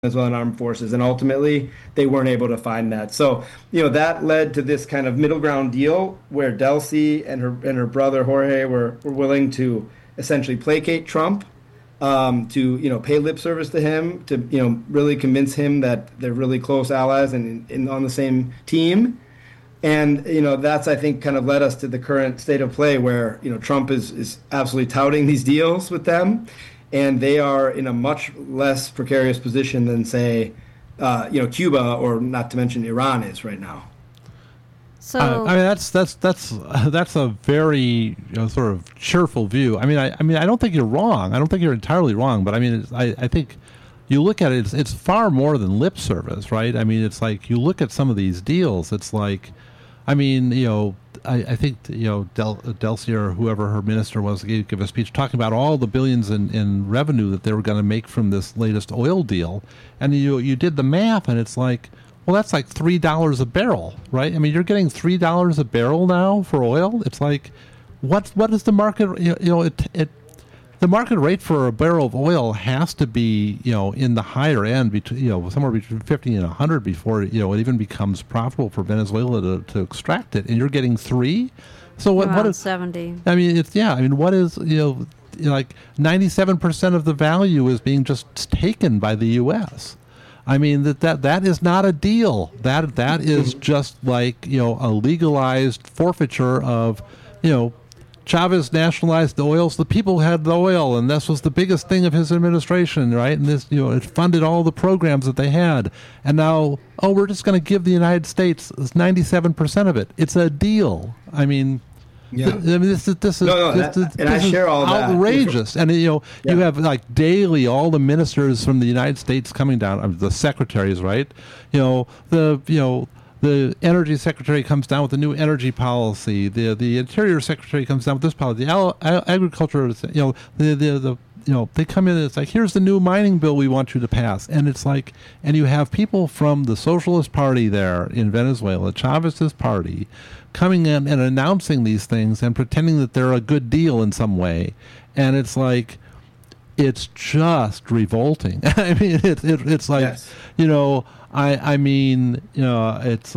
Venezuelan armed forces, and ultimately they weren't able to find that. So, that led to this kind of middle ground deal where Delcy and her brother Jorge were willing to essentially placate Trump, to pay lip service to him, to really convince him that they're really close allies and on the same team. And that's, I think, kind of led us to the current state of play where Trump is absolutely touting these deals with them, and they are in a much less precarious position than, say, Cuba, or not to mention Iran, is right now. So I mean, that's a very sort of cheerful view. I mean, I don't think you're wrong. I don't think you're entirely wrong. But I mean, I think you look at it, it's far more than lip service, right? I mean, it's like you look at some of these deals. It's like, I mean, I think Delcy or whoever her minister was gave a speech talking about all the billions in revenue that they were going to make from this latest oil deal, and you did the math, and it's like, well, that's like $3 a barrel, right? I mean, you're getting $3 a barrel now for oil. It's like, what is the market? The market rate for a barrel of oil has to be, in the higher end, between, somewhere between 50 and 100 before, it even becomes profitable for Venezuela to extract it. And you're getting $3. So what is 70? I mean, what is, like 97% of the value is being just taken by the U.S. I mean, that is not a deal. That is just like, a legalized forfeiture of, Chavez nationalized the oil, so the people had the oil, and this was the biggest thing of his administration, right? And this, it funded all the programs that they had. And now, we're just going to give the United States 97% of it. It's a deal. I mean, yeah. This is I share all outrageous. that. And you have like daily all the ministers from the United States coming down, the secretaries, right? The energy secretary comes down with a new energy policy. The interior secretary comes down with this policy. The agriculture, they come in and it's like, here's the new mining bill we want you to pass. And it's like, and you have people from the Socialist Party there in Venezuela, Chavez's party, coming in and announcing these things and pretending that they're a good deal in some way. And it's like, it's just revolting. I mean, it's like, yes. I mean, it's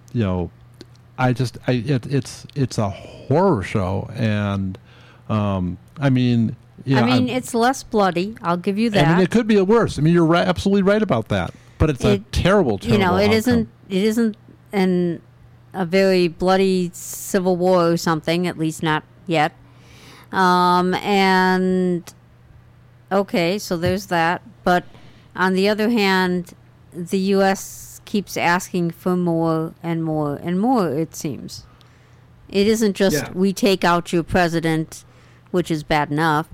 it's a horror show, and I mean, it's less bloody. I'll give you that. I mean, it could be worse. I mean, you're right, absolutely right about that. But it's a terrible outcome. It isn't a very bloody civil war or something. At least not yet. And okay, so there's that. But on the other hand, the U.S. keeps asking for more and more and more, it seems. It isn't just we take out your president, which is bad enough.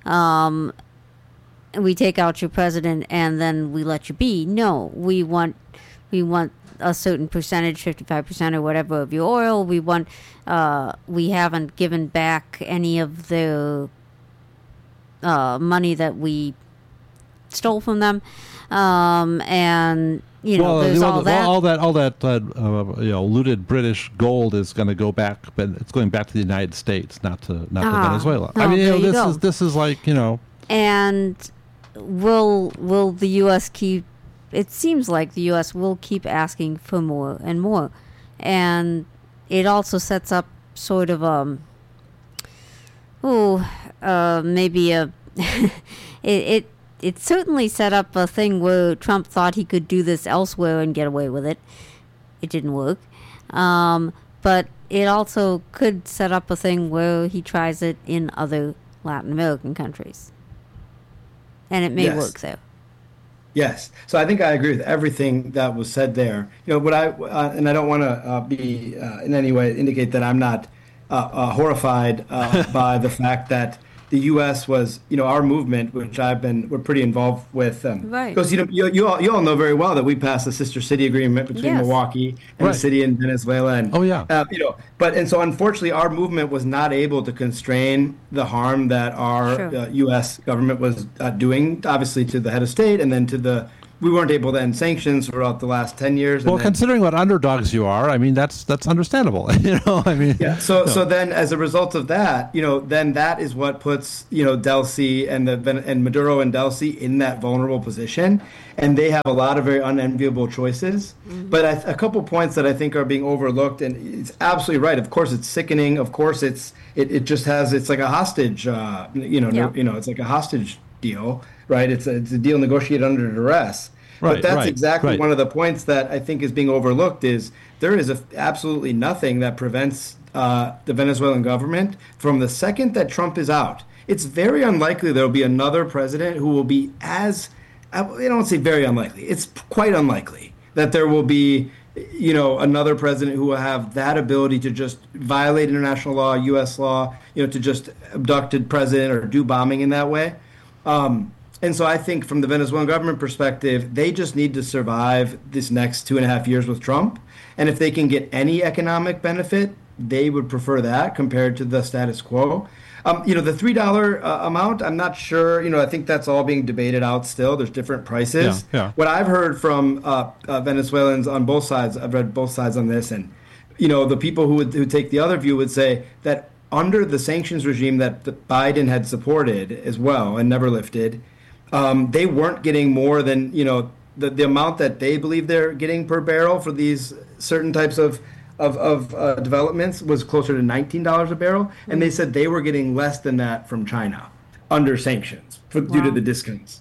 We take out your president and then we let you be. No, we want a certain percentage, 55% or whatever of your oil. We haven't given back any of the money that we stole from them. And there's all that looted British gold is going to go back, but it's going back to the United States, not to Venezuela. I mean, this is like, And will the U.S. keep? It seems like the U.S. will keep asking for more and more, and it also sets up sort of maybe a it certainly set up a thing where Trump thought he could do this elsewhere and get away with it. It didn't work. But it also could set up a thing where he tries it in other Latin American countries. And it may work there. Yes. So I think I agree with everything that was said there. What and I don't want to be in any way indicate that I'm not horrified by the fact that the U.S. was, our movement, which we're pretty involved with. Right. Because, you all know very well that we passed the sister city agreement between Milwaukee and the city in Venezuela. And, and so unfortunately our movement was not able to constrain the harm that our U.S. government was doing, obviously to the head of state and then to the we weren't able to end sanctions throughout the last 10 years. Well, considering what underdogs you are, I mean, that's understandable. Yeah. So then as a result of that, then that is what puts, Delcy and Maduro and Delcy in that vulnerable position. And they have a lot of very unenviable choices. Mm-hmm. But a couple points that I think are being overlooked, and it's absolutely right. Of course, it's sickening. Of course, it just has, it's like a hostage, it's like a hostage deal, right? It's a deal negotiated under duress. But that's exactly one of the points that I think is being overlooked is there is absolutely nothing that prevents the Venezuelan government from the second that Trump is out. It's very unlikely there will be another president who will be I don't say very unlikely. It's quite unlikely that there will be, another president who will have that ability to just violate international law, U.S. law, to just abduct a president or do bombing in that way. And so I think from the Venezuelan government perspective, they just need to survive this next 2.5 years with Trump. And if they can get any economic benefit, they would prefer that compared to the status quo. The $3 amount, I'm not sure. I think that's all being debated out still. There's different prices. Yeah. What I've heard from Venezuelans on both sides, I've read both sides on this, and the people who take the other view would say that under the sanctions regime that Biden had supported as well and never lifted, they weren't getting more than the amount that they believe they're getting per barrel for these certain types of developments was closer to $19 a barrel, and they said they were getting less than that from China under sanctions due to the discounts.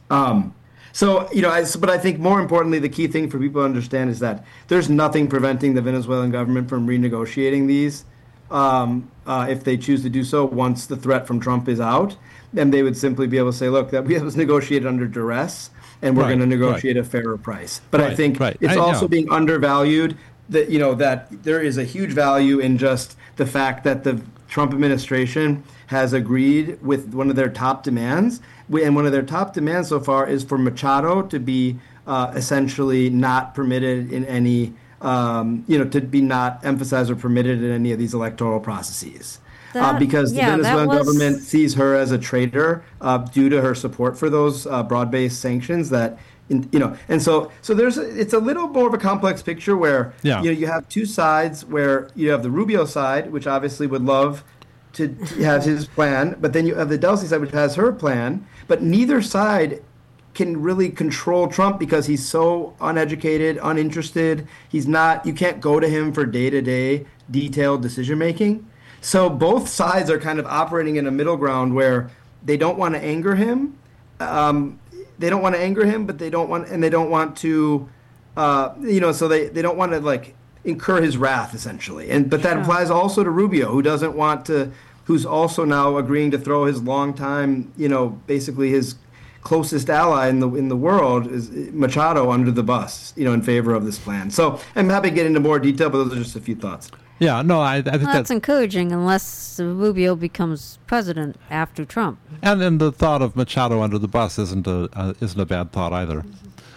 But I think more importantly, the key thing for people to understand is that there's nothing preventing the Venezuelan government from renegotiating these if they choose to do so once the threat from Trump is out. Then they would simply be able to say, look, that we have negotiated under duress, and we're going to negotiate a fairer price. But I think it's also being undervalued that that there is a huge value in just the fact that the Trump administration has agreed with one of their top demands, and one of their top demands so far is for Machado to be essentially not permitted in any to be not emphasized or permitted in any of these electoral processes. Because the Venezuelan government sees her as a traitor due to her support for those broad-based sanctions and so it's a little more of a complex picture where you have two sides where you have the Rubio side, which obviously would love to have his plan, but then you have the Delcy side, which has her plan, but neither side can really control Trump because he's so uneducated, uninterested. You can't go to him for day-to-day detailed decision-making. So both sides are kind of operating in a middle ground where they don't want to anger him. They don't want to anger him, but they don't want to, so they don't want to incur his wrath essentially. But that applies also to Rubio, who's also now agreeing to throw his longtime, basically his closest ally in the world is Machado under the bus, in favor of this plan. So I'm happy to get into more detail, but those are just a few thoughts. Yeah, no, I think that's encouraging unless Rubio becomes president after Trump. And then the thought of Machado under the bus isn't a bad thought either.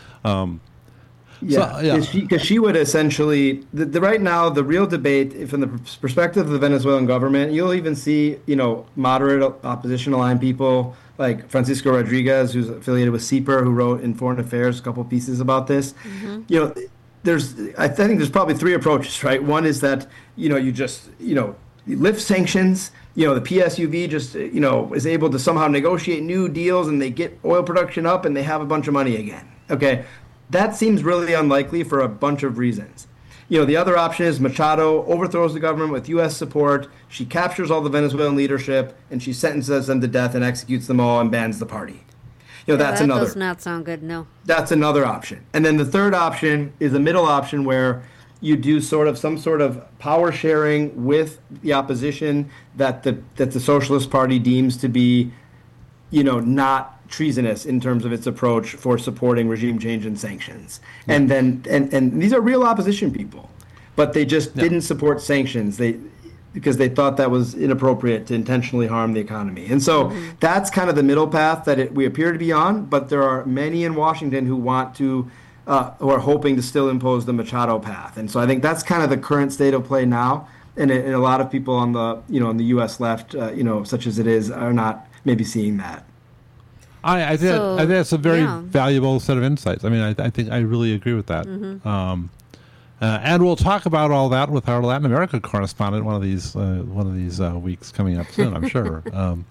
Because she would essentially right now the real debate from the perspective of the Venezuelan government, you'll even see moderate opposition aligned people like Francisco Rodriguez, who's affiliated with CIPER, who wrote in Foreign Affairs a couple pieces about this. Mm-hmm. I think there's probably three approaches, right? One is that, you just, you lift sanctions, the PSUV just, is able to somehow negotiate new deals and they get oil production up and they have a bunch of money again. Okay. That seems really unlikely for a bunch of reasons. The other option is Machado overthrows the government with U.S. support. She captures all the Venezuelan leadership and she sentences them to death and executes them all and bans the party. That's another. That does not sound good, no. That's another option. And then the third option is a middle option where you do some sort of power sharing with the opposition that the Socialist Party deems to be, not treasonous in terms of its approach for supporting regime change and sanctions. Yeah. And then and these are real opposition people, but they just didn't support sanctions. Because they thought that was inappropriate to intentionally harm the economy. And so that's kind of the middle path that we appear to be on, but there are many in Washington who want to, who are hoping to still impose the Machado path. And so I think that's kind of the current state of play now. And a lot of people on the, on the U.S. left, such as it is, are not maybe seeing that. I think that's a very valuable set of insights. I mean, I think I really agree with that. Mm-hmm. And we'll talk about all that with our Latin America correspondent one of these weeks coming up soon, I'm sure.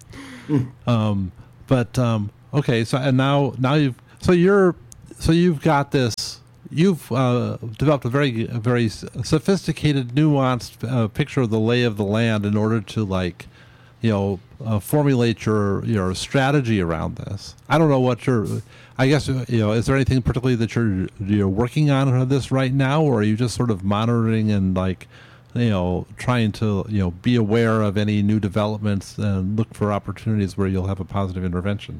Okay, so you've got this. You've developed a very sophisticated, nuanced picture of the lay of the land in order to formulate your strategy around this. I don't know what I guess is there anything particularly that you're working on this right now, or are you just sort of monitoring and trying to be aware of any new developments and look for opportunities where you'll have a positive intervention?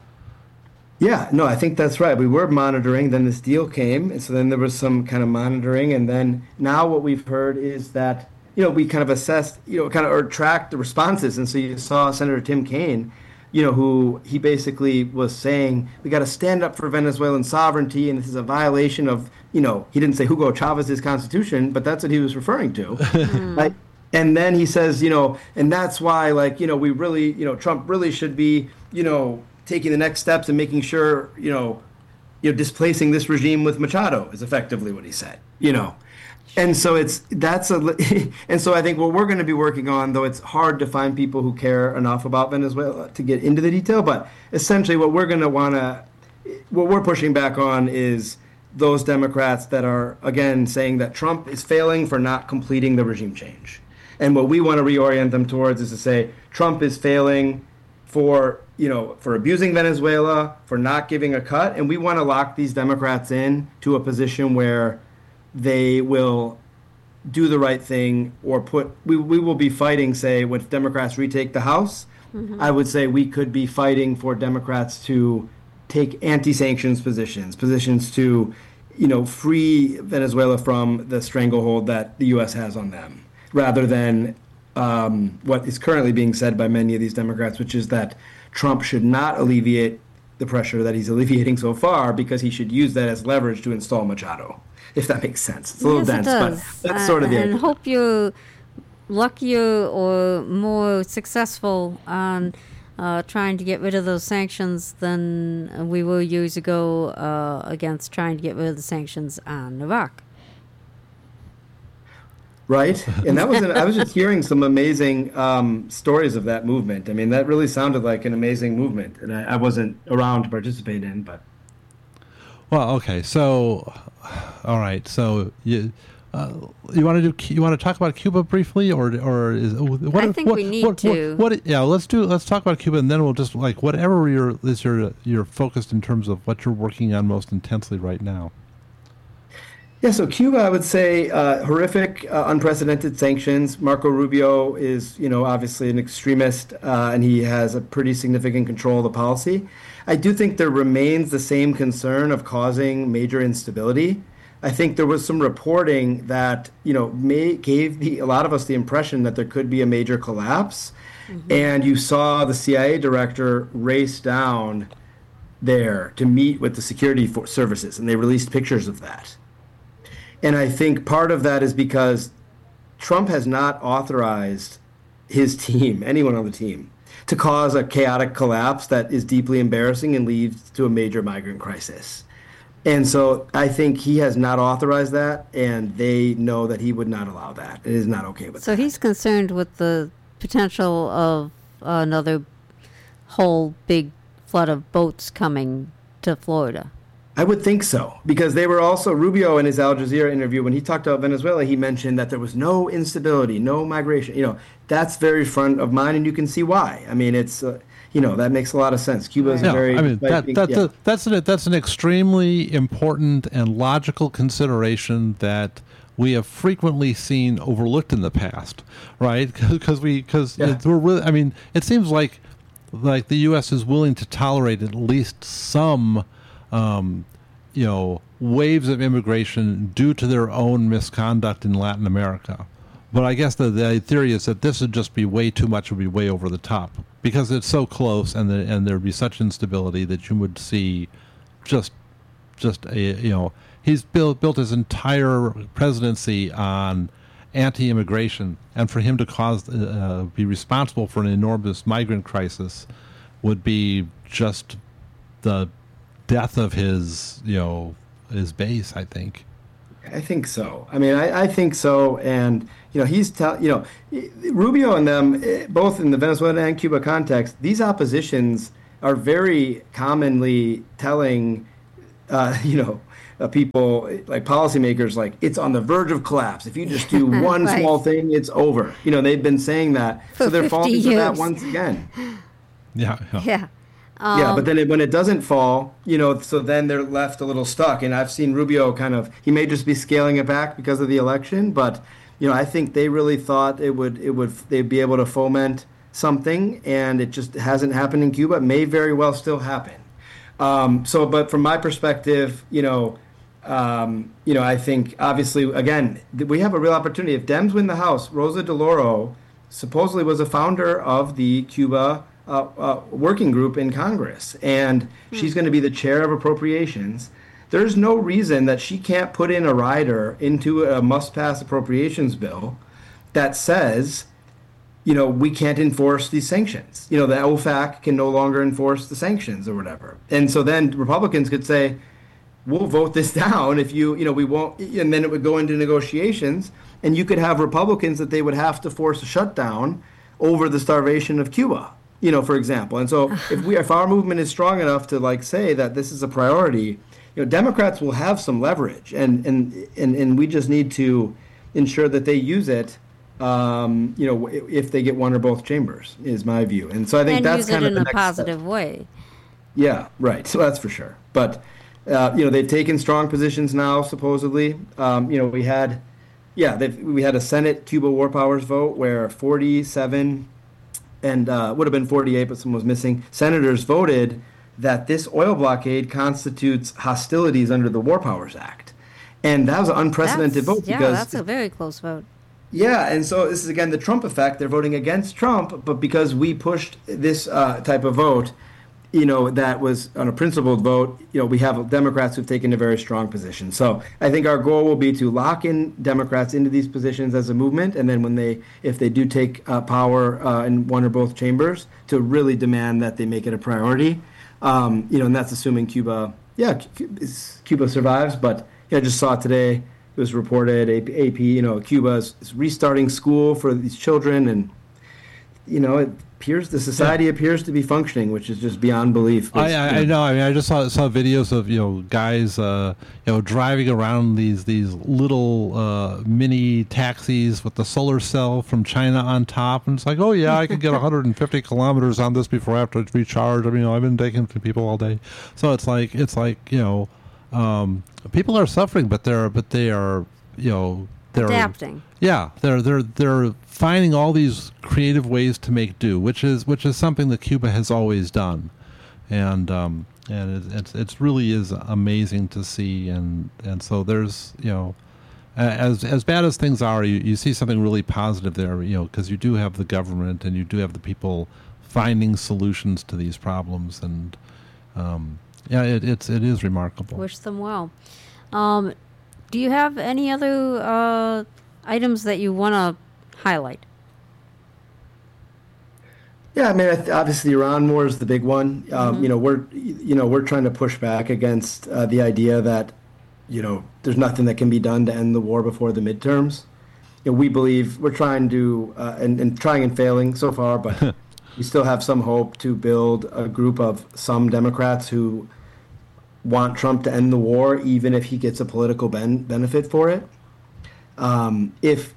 Yeah, no, I think that's right. We were monitoring, then this deal came, and so then there was some kind of monitoring, and then now what we've heard is that, we kind of assessed, or tracked the responses, and so you saw Senator Tim Kaine, who he basically was saying, we got to stand up for Venezuelan sovereignty, and this is a violation of, he didn't say Hugo Chavez's constitution, but that's what he was referring to. And then he says, and that's why, we really, Trump really should be, taking the next steps and making sure, displacing this regime with Machado is effectively what he said, And so and so I think what we're going to be working on, though it's hard to find people who care enough about Venezuela to get into the detail, but essentially what we're pushing back on is those Democrats that are, again, saying that Trump is failing for not completing the regime change. And what we want to reorient them towards is to say Trump is failing for abusing Venezuela, for not giving a cut, and we want to lock these Democrats in to a position where they will do the right thing, or we will be fighting, say, when Democrats retake the House. Mm-hmm. I would say we could be fighting for Democrats to take anti-sanctions positions to, free Venezuela from the stranglehold that the U.S. has on them, rather than what is currently being said by many of these Democrats, which is that Trump should not alleviate the pressure that he's alleviating so far, because he should use that as leverage to install Machado, if that makes sense. It's a little dense, but that's sort of the idea. And hope you're luckier or more successful on trying to get rid of those sanctions than we were years ago against trying to get rid of the sanctions on Iraq. Right, and that was I was just hearing some amazing stories of that movement. I mean, that really sounded like an amazing movement, and I wasn't around to participate in. But well, okay, so all right, so you want to talk about Cuba briefly, or is what? I think we need to. Let's talk about Cuba, and then we'll just whatever you're focused in terms of what you're working on most intensely right now. Yeah, so Cuba, I would say, horrific, unprecedented sanctions. Marco Rubio is, obviously an extremist, and he has a pretty significant control of the policy. I do think there remains the same concern of causing major instability. I think there was some reporting that, gave a lot of us the impression that there could be a major collapse. Mm-hmm. And you saw the CIA director race down there to meet with the security services, and they released pictures of that. And I think part of that is because Trump has not authorized his team, anyone on the team, to cause a chaotic collapse that is deeply embarrassing and leads to a major migrant crisis. And so I think he has not authorized that, and they know that he would not allow that. It is not okay with that. So he's concerned with the potential of another whole big flood of boats coming to Florida. I would think so, because they were also, Rubio in his Al Jazeera interview, when he talked about Venezuela, he mentioned that there was no instability, no migration. That's very front of mind, and you can see why. I mean, it's, that makes a lot of sense. Cuba is very... I mean, that's an extremely important and logical consideration that we have frequently seen overlooked in the past, right? Because we're really, I mean, it seems like the U.S. is willing to tolerate at least some waves of immigration due to their own misconduct in Latin America. But I guess the theory is that this would just be way too much, would be way over the top, because it's so close, and there'd be such instability that you would see just he's built his entire presidency on anti-immigration, and for him to be responsible for an enormous migrant crisis would be just the death of his his base. I think. I think so. I mean, I think so. And, he's Rubio and them, both in the Venezuela and Cuba context, these oppositions are very commonly telling, people like policymakers, like it's on the verge of collapse. If you just do one right. small thing, it's over. They've been saying that. So they're falling for that once again. Yeah. But then when it doesn't fall, so then they're left a little stuck. And I've seen Rubio he may just be scaling it back because of the election, but I think they really thought they'd be able to foment something, and it just hasn't happened in Cuba. It may very well still happen. But from my perspective, I think obviously again we have a real opportunity. If Dems win the House, Rosa DeLauro supposedly was a founder of the Cuba working group in Congress, and she's going to be the chair of appropriations. There's no reason that she can't put in a rider into a must-pass appropriations bill that says, we can't enforce these sanctions. The OFAC can no longer enforce the sanctions or whatever. And so then Republicans could say, we'll vote this down if we won't, and then it would go into negotiations, and you could have Republicans that they would have to force a shutdown over the starvation of Cuba. For example. And so if our movement is strong enough to say that this is a priority, Democrats will have some leverage, and we just need to ensure that they use it, if they get one or both chambers, is my view. And so I think that's kind of the next step. In a positive way. Yeah, right. So that's for sure. But, they've taken strong positions now, supposedly. We had a Senate Cuba War Powers vote where 47 and would have been 48, but someone was missing, senators voted that this oil blockade constitutes hostilities under the War Powers Act. And that was an unprecedented vote. Because that's a very close vote. Yeah, and so this is, again, the Trump effect. They're voting against Trump, but because we pushed this type of vote, that was on a principled vote, we have Democrats who've taken a very strong position. So I think our goal will be to lock in Democrats into these positions as a movement, and then if they do take power in one or both chambers, to really demand that they make it a priority. And that's assuming Cuba survives. But I just saw today, it was reported, AP, Cuba is restarting school for these children, and the society appears to be functioning, which is just beyond belief. I know. I mean, I just saw videos of guys driving around these little mini taxis with the solar cell from China on top, and it's like, oh yeah, I can get 150 kilometers on this before I have to recharge. I mean, I've been taking from people all day, so it's like people are suffering, but they are they're adapting. Yeah, they're finding all these creative ways to make do, which is something that Cuba has always done, and it's really is amazing to see, and so there's as bad as things are, you see something really positive there, because you do have the government and you do have the people finding solutions to these problems, and it is remarkable. Wish them well. Do you have any other items that you want to highlight? Yeah, I mean, obviously Iran war is the big one. We're trying to push back against the idea that there's nothing that can be done to end the war before the midterms. We believe we're trying to and trying and failing so far, but we still have some hope to build a group of some Democrats who want Trump to end the war, even if he gets a political benefit for it. If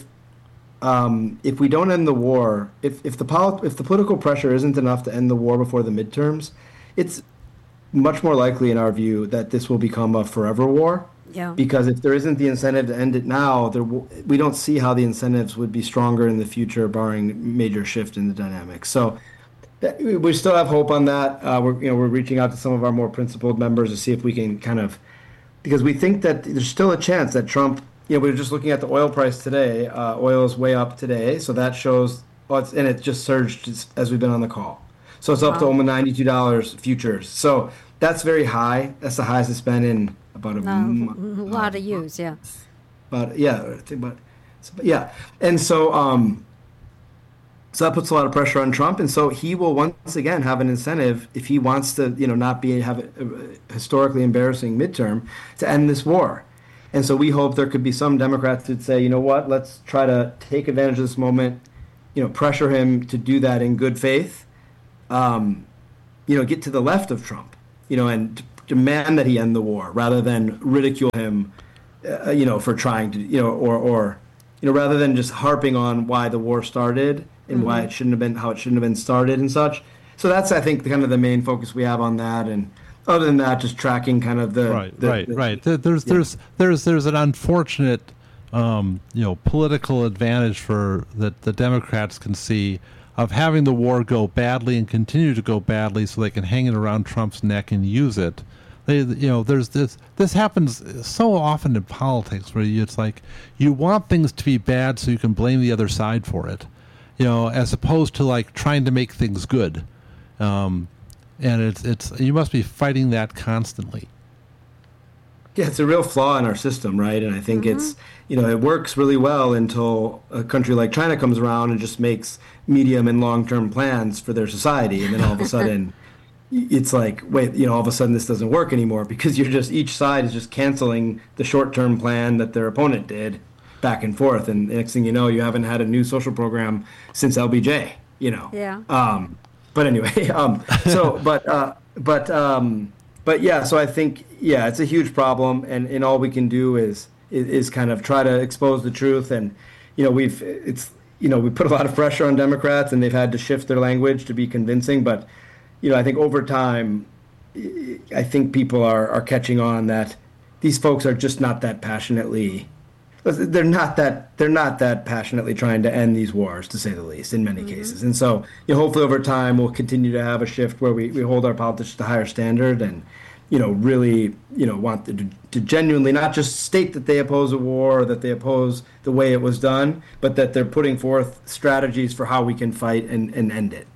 we don't end the war, if the political pressure isn't enough to end the war before the midterms, it's much more likely, in our view, that this will become a forever war. Yeah. Because if there isn't the incentive to end it now, we don't see how the incentives would be stronger in the future, barring major shift in the dynamics. So we still have hope on that. We're reaching out to some of our more principled members to see if we can because we think that there's still a chance that Trump. We were just looking at the oil price today. Oil is way up today, so that shows. And it just surged as we've been on the call. So it's up to almost $92 futures. So that's very high. That's the highest it's been in about a lot of years. Yeah. And so So that puts a lot of pressure on Trump, and so he will once again have an incentive if he wants to, not have a historically embarrassing midterm to end this war. And so we hope there could be some Democrats that say, you know what, let's try to take advantage of this moment, pressure him to do that in good faith, get to the left of Trump, and demand that he end the war rather than ridicule him, for trying to, or rather than just harping on why the war started and why it shouldn't have been, how it shouldn't have been started and such. So that's, I think, kind of the main focus we have on that. And other than that, just tracking kind of the right. There's an unfortunate, political advantage for that the Democrats can see of having the war go badly and continue to go badly, so they can hang it around Trump's neck and use it. There's this. This happens so often in politics, where it's like you want things to be bad so you can blame the other side for it, as opposed to like trying to make things good. And it's you must be fighting that constantly. Yeah, it's a real flaw in our system, right? And I think it's, it works really well until a country like China comes around and just makes medium and long-term plans for their society, and then all of a sudden it's like, wait, all of a sudden this doesn't work anymore, because each side is just canceling the short-term plan that their opponent did back and forth, and the next thing you know, you haven't had a new social program since LBJ, Yeah. But anyway, but yeah, so I think, it's a huge problem, and all we can do is kind of try to expose the truth, and we put a lot of pressure on Democrats, and they've had to shift their language to be convincing, but I think over time, I think people are catching on that these folks are just not that passionately. They're not that passionately trying to end these wars, to say the least, in many cases. And so, hopefully over time we'll continue to have a shift where we hold our politicians to a higher standard, and really want to genuinely not just state that they oppose a war or that they oppose the way it was done, but that they're putting forth strategies for how we can fight and end it.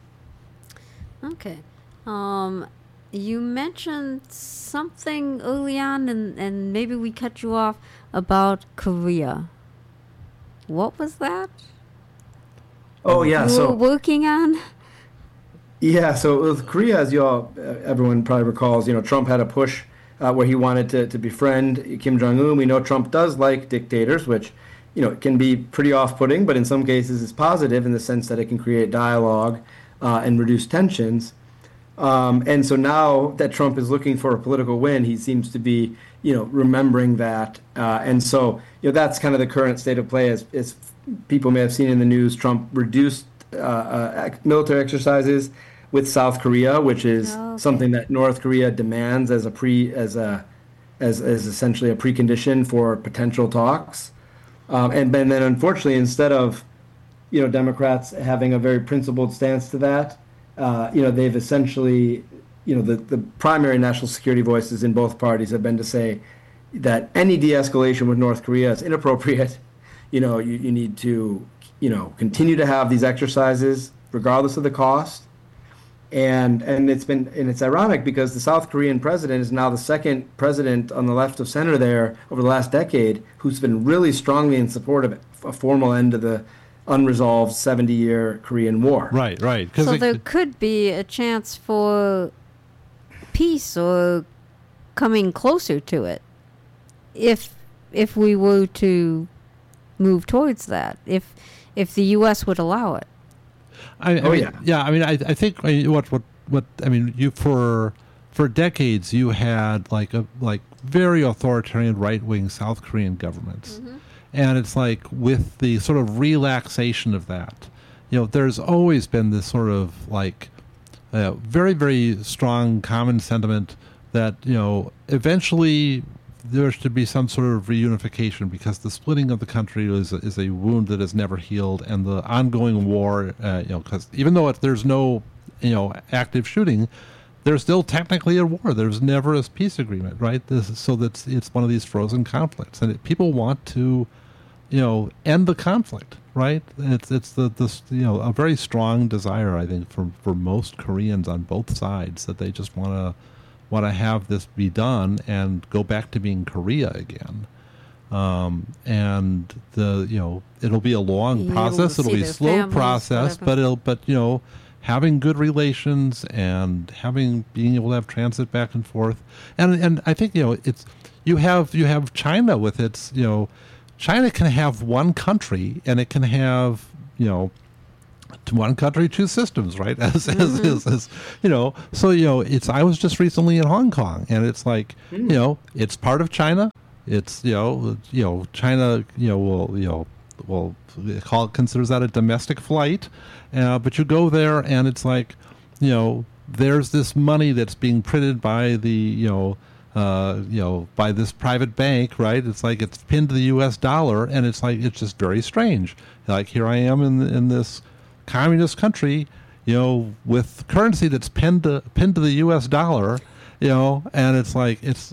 Okay. You mentioned something early on, and maybe we cut you off, about Korea. What was that? Oh, yeah. You were working on? Yeah, so with Korea, as everyone probably recalls, Trump had a push where he wanted to befriend Kim Jong-un. We know Trump does like dictators, which, it can be pretty off-putting, but in some cases it's positive in the sense that it can create dialogue and reduce tensions. And so now that Trump is looking for a political win, he seems to be, remembering that. And so, that's kind of the current state of play. As people may have seen in the news, Trump reduced military exercises with South Korea, which is something that North Korea demands as essentially a precondition for potential talks. And then unfortunately, instead of, Democrats having a very principled stance to that, they've essentially, the primary national security voices in both parties have been to say that any de-escalation with North Korea is inappropriate. You need to, continue to have these exercises regardless of the cost. And it's ironic because the South Korean president is now the second president on the left of center there over the last decade who's been really strongly in support of a formal end to the unresolved 70-year Korean War. Right. So there could be a chance for peace or coming closer to it if we were to move towards that, if the U.S. would allow it. I think you for decades you had like very authoritarian right-wing South Korean governments. Mm-hmm. And it's like with the sort of relaxation of that, there's always been this sort of like very, very strong common sentiment that, eventually there should be some sort of reunification, because the splitting of the country is a wound that has never healed, and the ongoing war, because even though there's no, active shooting, there's still technically a war. There's never a peace agreement, right? It's one of these frozen conflicts, and people want to, end the conflict, right? It's a very strong desire, I think, for most Koreans on both sides, that they just want to have this be done and go back to being Korea again. and it'll be a long process. It'll be a slow process, but having good relations and being able to have transit back and forth, and I think it's you have China with its China can have one country, and it can have one country, two systems, right? As so it's. I was just recently in Hong Kong, and it's like it's part of China. It's China will considers that a domestic flight, but you go there and it's like there's this money that's being printed by the by this private bank, right? It's like it's pinned to the U.S. dollar, and it's like it's just very strange. Like here I am in this communist country, with currency that's pinned to the U.S. dollar, and it's like it's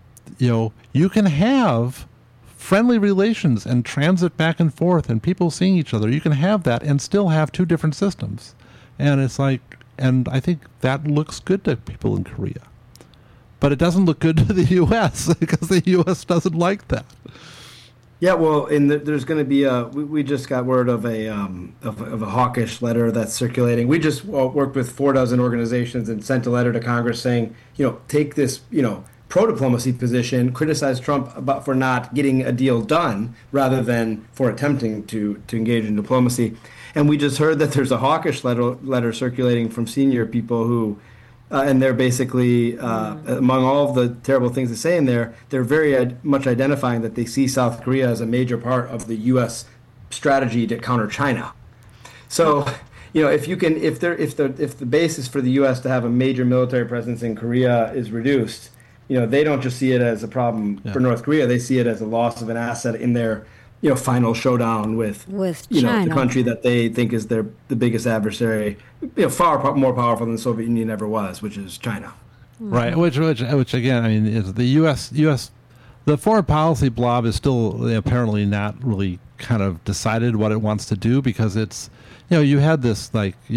you can have friendly relations and transit back and forth and people seeing each other. You can have that and still have two different systems, and it's like, and I think that looks good to people in Korea. But it doesn't look good to the U.S. because the U.S. doesn't like that. Yeah, well, there's going to be we just got word of a hawkish letter that's circulating. We just worked with 4 dozen organizations and sent a letter to Congress saying, take this, pro-diplomacy position, criticize Trump for not getting a deal done rather than for attempting to engage in diplomacy. And we just heard that there's a hawkish letter circulating from senior people who. And they're basically, among all of the terrible things they say in there, they're very much identifying that they see South Korea as a major part of the U.S. strategy to counter China. So, if the basis for the U.S. to have a major military presence in Korea is reduced, they don't just see it as a problem for North Korea. They see it as a loss of an asset in their final showdown with China, the country that they think is the biggest adversary, far more powerful than the Soviet Union ever was, which is China. Right. Which again, I mean, is the U.S. The foreign policy blob is still apparently not really kind of decided what it wants to do, because it's, you had this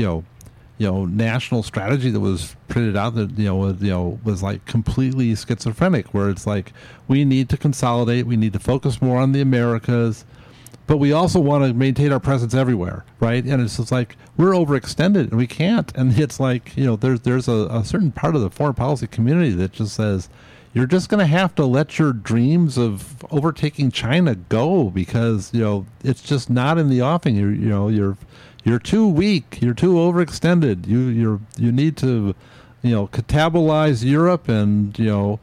national strategy that was printed out that was like completely schizophrenic, where it's like, we need to consolidate, we need to focus more on the Americas, but we also want to maintain our presence everywhere, right? And it's just like, we're overextended and we can't. And it's like, there's a certain part of the foreign policy community that just says, you're just going to have to let your dreams of overtaking China go, because it's just not in the offing. You're too weak. You're too overextended. You need to, catabolize Europe and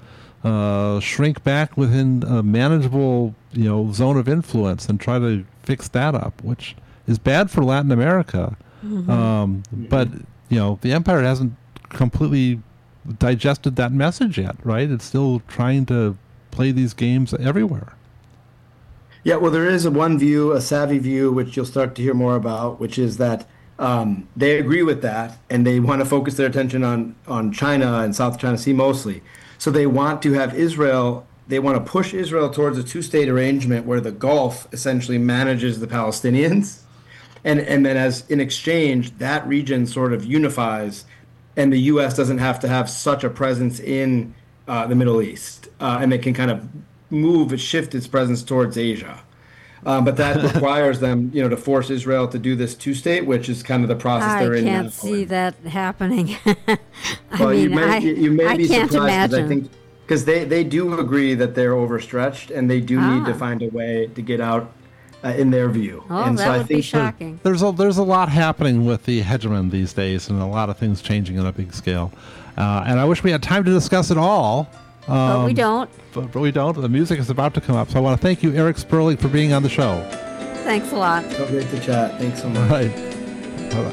shrink back within a manageable zone of influence and try to fix that up, which is bad for Latin America. Mm-hmm. But the empire hasn't completely digested that message yet, right? It's still trying to play these games everywhere. Yeah, well, there is a savvy view, which you'll start to hear more about, which is that they agree with that, and they want to focus their attention on China and South China Sea mostly. So they want to have Israel, they want to push Israel towards a two-state arrangement where the Gulf essentially manages the Palestinians, and then as in exchange, that region sort of unifies, and the U.S. doesn't have to have such a presence in the Middle East, and they can kind of shift its presence towards Asia. But that requires them, to force Israel to do this two-state, which is kind of the process they're in now. I can't see that happening. You may be surprised, I think, because they do agree that they're overstretched, and they do need to find a way to get out in their view. Oh, and that so would I think be shocking. There's a lot happening with the hegemon these days, and a lot of things changing on a big scale. And I wish we had time to discuss it all. But we don't. But we don't. The music is about to come up. So I want to thank you, Eric Sperling, for being on the show. Thanks a lot. So great to chat. Thanks so much. All right.